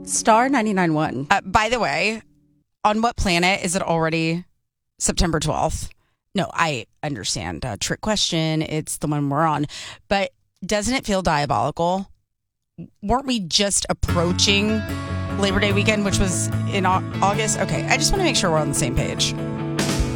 Star 99.1. By the way, on what planet is it already September 12th? No, I understand. Trick question. It's the one we're on. But doesn't it feel diabolical? Weren't we just approaching Labor Day weekend, which was in August? Okay, I just want to make sure we're on the same page.